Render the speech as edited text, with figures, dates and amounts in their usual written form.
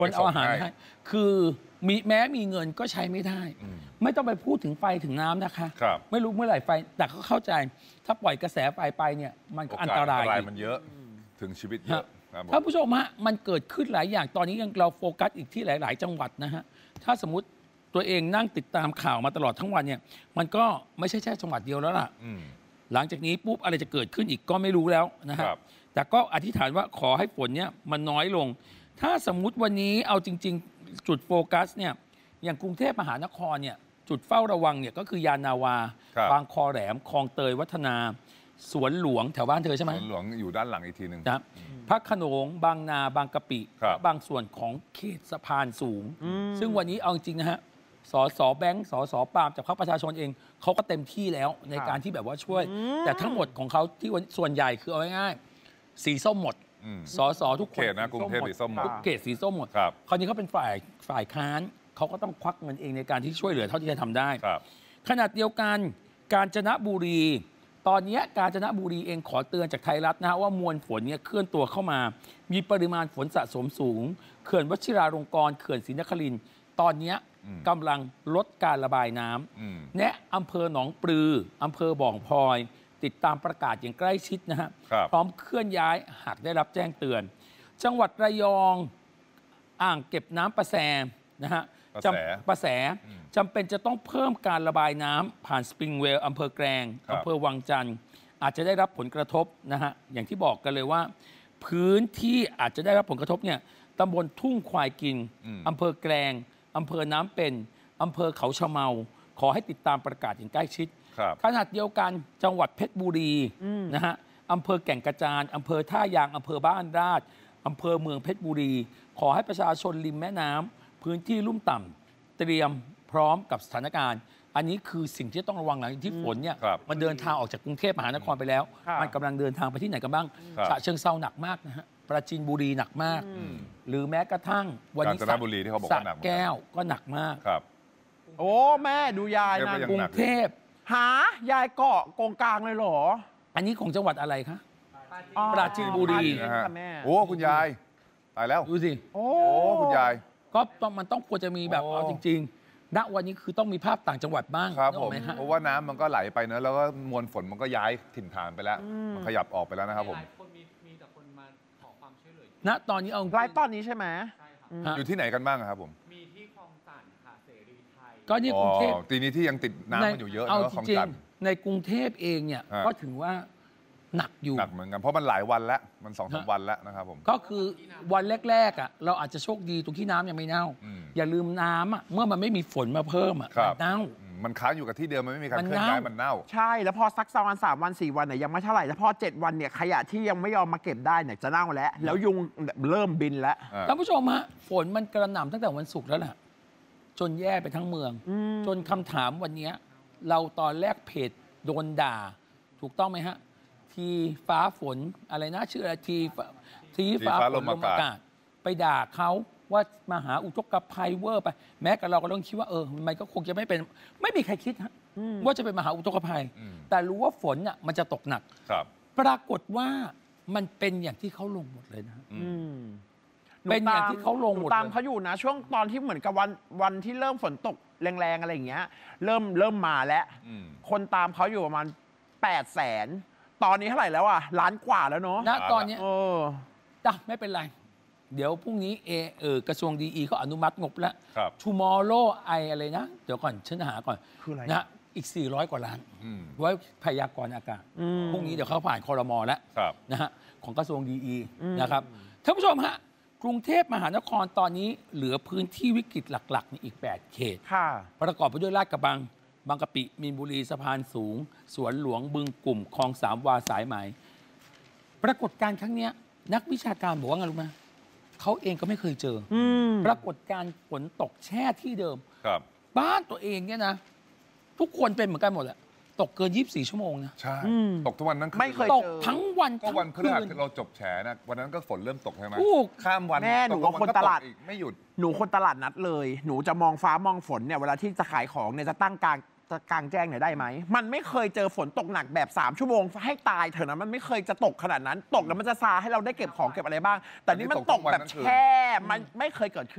คนเอาอาหารให้คือแม้มีเงินก็ใช้ไม่ได้ไม่ต้องไปพูดถึงไฟถึงน้ำนะคะไม่รู้เมื่อไหร่ไฟแต่เขาเข้าใจถ้าปล่อยกระแสไฟไปเนี่ยมันก็อันตรายมันเยอะถึงชีวิตเยอะท่านผู้ชมฮะมันเกิดขึ้นหลายอย่างตอนนี้ยังเราโฟกัสอีกที่หลายๆจังหวัดนะฮะถ้าสมมติตัวเองนั่งติดตามข่าวมาตลอดทั้งวันเนี่ยมันก็ไม่ใช่แค่จังหวัดเดียวแล้วล่ะหลังจากนี้ปุ๊บอะไรจะเกิดขึ้นอีกก็ไม่รู้แล้วนะฮะแต่ก็อธิษฐานว่าขอให้ฝนเนี่ยมันน้อยลงถ้าสมมุติวันนี้เอาจริงๆจุดโฟกัสเนี่ยอย่างกรุงเทพมหานครเนี่ยจุดเฝ้าระวังเนี่ยก็คือยานนาวาบางคอแหลมคลองเตยวัฒนาสวนหลวงแถวบ้านเธอใช่ไหมสวนหลวงอยู่ด้านหลังอีกทีหนึ่งนะพระโขนงบางนาบางกะปิบางส่วนของเขตสะพานสูงซึ่งวันนี้เอาจริงนะฮะสแบงค์สปาล์มจากพรรคประชาชนเองเขาก็เต็มที่แล้วในการที่แบบว่าช่วยแต่ทั้งหมดของเขาที่ส่วนใหญ่คือเอาง่ายๆสีส้มหมดทุกคนเขตนะกรุงเทพสีส้มหมดทุกเขตสีส้มหมดคราวนี้เขาเป็นฝ่ายค้านเขาก็ต้องควักเงินเองในการที่ช่วยเหลือเท่าที่จะทำได้ขณะเดียวกันกาญจนบุรีตอนนี้กาญจนบุรีเองขอเตือนจากไทยรัฐนะว่ามวลฝนเนี่ยเคลื่อนตัวเข้ามามีปริมาณฝนสะสมสูงเขื่อนวชิราลงกรณ์เขื่อนศรีนครินทร์ตอนนี้กำลังลดการระบายน้ำแนะอำเภอหนองปลืออำเภอบ่องพลอยติดตามประกาศอย่างใกล้ชิดนะฮะพร้อมเคลื่อนย้ายหากได้รับแจ้งเตือนจังหวัดระยองอ่างเก็บน้ำประแสนะฮะประแสจำเป็นจะต้องเพิ่มการระบายน้ำผ่านสปริงเวลอำเภอแกลงอำเภอวังจันทร์อาจจะได้รับผลกระทบนะฮะอย่างที่บอกกันเลยว่าพื้นที่อาจจะได้รับผลกระทบเนี่ยตำบลทุ่งควายกินอำเภอแกลงอำเภอน้ำเป็นอำเภอเขาชะเมาขอให้ติดตามประกาศอย่างใกล้ชิดขณะเดียวกันจังหวัดเพชรบุรีนะฮะอำเภอแก่งกระจานอำเภอท่ายางอำเภอบ้านราชอำเภอเมืองเพชรบุรีขอให้ประชาชนริมแม่น้ำพื้นที่ลุ่มต่ำเตรียมพร้อมกับสถานการณ์อันนี้คือสิ่งที่ต้องระวังหลังที่ฝนเนี่ยมันเดินทางออกจากกรุงเทพมหานครไปแล้วมันกำลังเดินทางไปที่ไหนกันบ้างฉะเชิงเทราหนักมากนะฮะปราจีนบุรีหนักมากหรือแม้กระทั่งวันนี้สระแก้วก็หนักมากโอ้แม่ดูยายนะกรุงเทพหายายเกาะกงกลางเลยเหรออันนี้ของจังหวัดอะไรคะปราจีนบุรีโอ้คุณยายตายแล้วดูสิโอ้คุณยายก็มันต้องควรจะมีแบบเอาจริงๆณวันนี้คือต้องมีภาพต่างจังหวัดบ้างครับผมเพราะว่าน้ำมันก็ไหลไปเนอะแล้วก็มวลฝนมันก็ย้ายถิ่นฐานไปแล้วมันขยับออกไปแล้วนะครับผมมีแต่คนมาขอความช่วยเหลือณตอนนี้เอาไลฟ์ตอนนี้ใช่ไหมอยู่ที่ไหนกันบ้างครับผมมีที่คลองจันทร์ค่ะเสรีไทยก็นี่กรุงเทพทีนี้ที่ยังติดน้ำมันอยู่เยอะเนาะคลองจันทร์ในกรุงเทพเองเนี่ยก็ถือว่าหนักอยู่หนักเหมือนกันเพราะมันหลายวันแล้วมัน2-3 วันแล้วนะครับผมก็คือวันแรกๆอ่ะเราอาจจะโชคดีตรงที่น้ำยังไม่เน่าอย่าลืมน้ำอ่ะเมื่อมันไม่มีฝนมาเพิ่มอ่ะเน่ามันค้างอยู่กับที่เดิมมันไม่มีการเคลื่อนย้ายมันเน่าใช่แล้วพอสัก2 วัน 3 วัน 4 วันเนี่ยยังไม่เท่าไหร่แล้วพอ7 วันเนี่ยขยะที่ยังไม่ยอมมาเก็บได้เนี่ยจะเน่าแล้วยุงเริ่มบินแล้วท่านผู้ชมฮะฝนมันกระหน่ำตั้งแต่วันศุกร์แล้วแหละจนแย่ไปทั้งเมืองจนคำถามวันนี้เราตอนแรกเพจโดนด่าถูกต้องไหมฮะทีฟ้าฝนอะไรนะชื่ออะไรทีฟ้าฝนลมอากาศไปด่าเขาว่ามหาอุทกภัยเวอร์ไปแม้กับเราก็ต้องคิดว่ามันก็คงจะไม่มีใครคิดฮะว่าจะเป็นมหาอุทกภัยแต่รู้ว่าฝนน่ะมันจะตกหนักปรากฏว่ามันเป็นอย่างที่เขาลงหมดเลยนะเป็นอย่างที่เขาลงหมดตามเขาอยู่นะช่วงตอนที่เหมือนกับวันที่เริ่มฝนตกแรงๆอะไรอย่างเงี้ยเริ่มมาแล้วคนตามเขาอยู่ประมาณ800,000ตอนนี้เท่าไหร่แล้วอ่ะล้านกว่าแล้วเนาะณตอนนี้ไม่เป็นไรเดี๋ยวพรุ่งนี้กระทรวงดีเขาอนุมัติงบแล้ว tomorrow อะไรนะเดี๋ยวก่อนฉันหาก่อนนะอีก400 กว่าล้านไว้พยากรณ์อากาศพรุ่งนี้เดี๋ยวเขาผ่านครม.แล้วนะฮะของกระทรวงดีนะครับท่านผู้ชมฮะกรุงเทพมหานครตอนนี้เหลือพื้นที่วิกฤตหลักๆอีก8 เขตประกอบไปด้วยลาดกระบังบางกะปิมีนบุรีสะพานสูงสวนหลวงบึงกลุ่มคลอง3 วาสายไหมปรากฏการณ์ครั้งนี้นักวิชาการบอกว่าไงรู้ไหมเขาเองก็ไม่เคยเจอปรากฏการณ์ฝนตกแช่ที่เดิมบ้านตัวเองเนี่ยนะทุกคนเป็นเหมือนกันหมดแหละตกเกิน24 ชั่วโมงนะใช่ตกทุกวันนั้นไม่เคยตกทั้งวันก็วันพฤหัสเราจบแฉนะวันนั้นก็ฝนเริ่มตกใช่ไหมข้ามวันแม่หนูก็คนตลาดไม่หยุดหนูคนตลาดนัดเลยหนูจะมองฟ้ามองฝนเนี่ยเวลาที่จะขายของเนี่ยจะตั้งกลางแจ้งเนี่ยได้ไหมมันไม่เคยเจอฝนตกหนักแบบ3 ชั่วโมงให้ตายเถอะนะมันไม่เคยจะตกขนาดนั้นตกแล้วมันจะซาให้เราได้เก็บของเก็บอะไรบ้างแต่นี่มันตกแบบแช่มันไม่เคยเกิดขึ้น